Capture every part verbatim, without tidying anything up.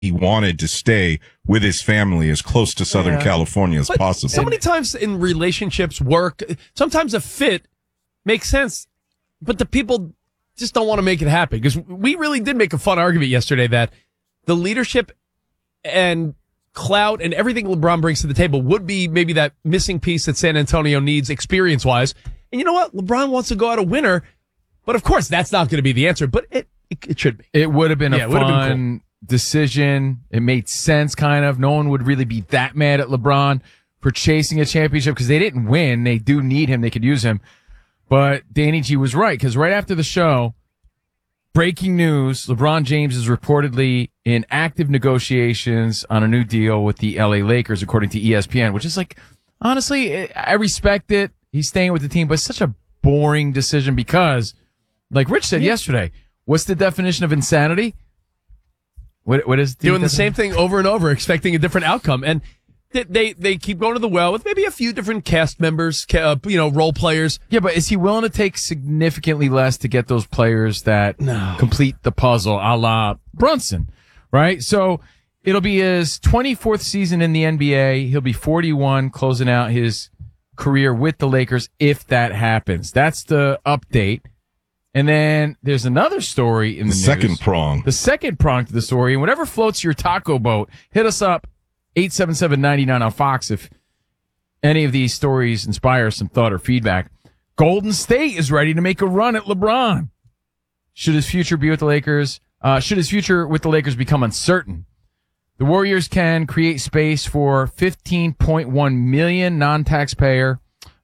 he wanted to stay with his family as close to Southern Yeah. California as But possible. So many times in relationships, work, sometimes a fit makes sense, but the people just don't want to make it happen. Because we really did make a fun argument yesterday that the leadership and clout and everything LeBron brings to the table would be maybe that missing piece that San Antonio needs experience-wise. And you know what? LeBron wants to go out a winner, but of course that's not going to be the answer, but it it, it should be. It would have been Yeah, a it would've been fun decision. It made sense, kind of. No one would really be that mad at LeBron for chasing a championship because they didn't win. They do need him. They could use him. But Danny G was right, because right after the show, breaking news, LeBron James is reportedly in active negotiations on a new deal with the L A Lakers, according to E S P N, which is like, honestly, I respect it. He's staying with the team, but it's such a boring decision because, like Rich said yesterday, what's the definition of insanity? What, what is the Doing the definition? same thing over and over, expecting a different outcome. And they, they, they keep going to the well with maybe a few different cast members, ca- uh, you know, role players. Yeah, but is he willing to take significantly less to get those players that No. complete the puzzle, a la Brunson, right? So it'll be his twenty-fourth season in the N B A. He'll be forty-one, closing out his career with the Lakers if that happens. That's the update. And then there's another story in the, the news. second prong. The second prong to the story. And whatever floats your taco boat, hit us up, eight seven seven, nine nine on Fox if any of these stories inspire some thought or feedback. Golden State is ready to make a run at LeBron. Should his future be with the Lakers? Uh, should his future with the Lakers become uncertain? The Warriors can create space for fifteen point one million non-taxpayer,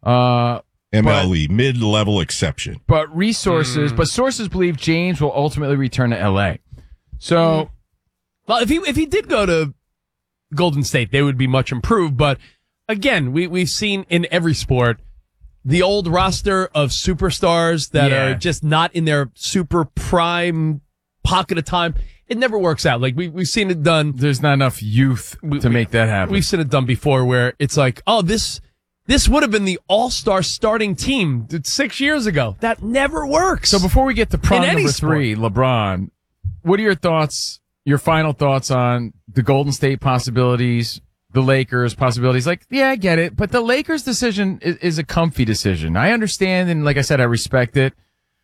uh, M L E, mid-level exception. but resources, Mm. but sources believe James will ultimately return to L A. So, Well, if he if he did go to Golden State, they would be much improved. But again, we we've seen in every sport the old roster of superstars that Yeah. are just not in their super prime pocket of time. It never works out. Like we we've seen it done. there's not enough youth to make that happen. We've seen it done before, where it's like, oh, this this would have been the all-star starting team six years ago. That never works. So before we get to prong In any number sport. three, LeBron, what are your thoughts, your final thoughts on the Golden State possibilities, the Lakers possibilities? Like, yeah, I get it, but the Lakers decision is, is a comfy decision. I understand, and like I said, I respect it,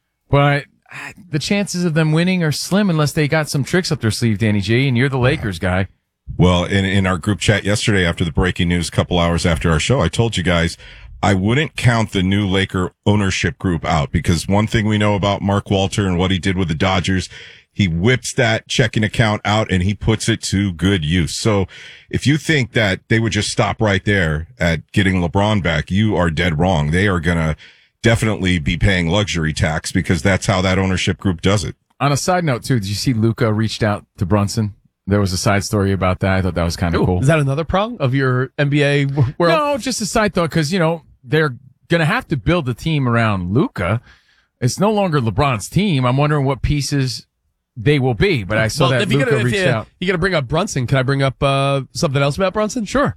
but ah, the chances of them winning are slim unless they got some tricks up their sleeve, Danny G, and you're the Lakers guy. Well, in, in our group chat yesterday after the breaking news, a couple hours after our show, I told you guys I wouldn't count the new Laker ownership group out because one thing we know about Mark Walter and what he did with the Dodgers, he whips that checking account out and he puts it to good use. So if you think that they would just stop right there at getting LeBron back, you are dead wrong. They are going to definitely be paying luxury tax because that's how that ownership group does it. On a side note, too, did you see Luka reached out to Brunson? There was a side story about that. I thought that was kind of Ooh, cool. is that another prong of your N B A world? No, just a side thought, because, you know, they're going to have to build a team around Luka. It's no longer LeBron's team. I'm wondering what pieces they will be, but I saw Well, that if you're Luka gonna, if reached you, out. You got to bring up Brunson. Can I bring up uh, something else about Brunson? Sure.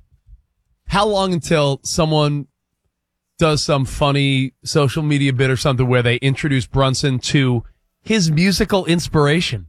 How long until someone does some funny social media bit or something where they introduce Brunson to his musical inspiration?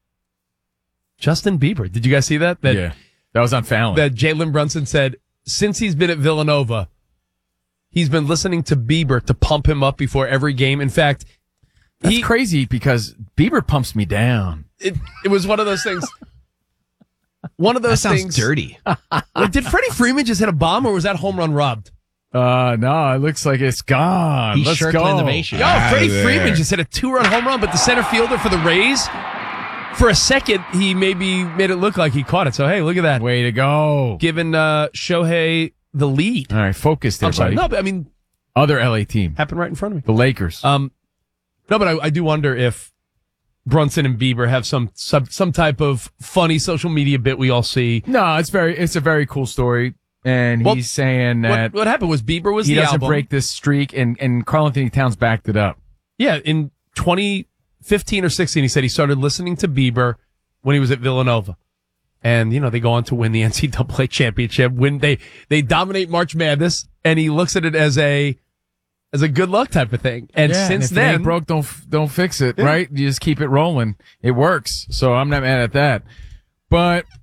Justin Bieber. Did you guys see that? That yeah, that was on Fallon. that Jalen Brunson said since he's been at Villanova, he's been listening to Bieber to pump him up before every game. In fact, That's he, crazy because Bieber pumps me down. it, it was one of those things. One of That those sounds things. dirty. Like, did Freddie Freeman just hit a bomb, or was that home run robbed? Uh, no, it looks like it's gone. He's Let's sure go. cleaned the base. Yo, Outta Freddie there. Freeman just hit a two-run home run, but the center fielder for the Rays, for a second, he maybe made it look like he caught it. So, hey, look at that. Way to go. Giving uh, Shohei the lead. All right, focus there, I'm sorry. buddy. No, but I mean, Other L A team, happened right in front of me. the Lakers. Um, no, but I, I do wonder if Brunson and Bieber have some, some some type of funny social media bit we all see. no, it's very, it's a very cool story. And Well, he's saying that What, what happened was Bieber was he the doesn't album. break this streak, and, and Karl Anthony Towns backed it up. Yeah, in twenty fifteen or sixteen, he said he started listening to Bieber when he was at Villanova. And, you know, they go on to win the N C double A championship. When they, they dominate March Madness, and he looks at it as a as a good luck type of thing. And Yeah, since if it then, ain't broke, don't don't fix it, right? You just keep it rolling. It works. So I'm not mad at that. But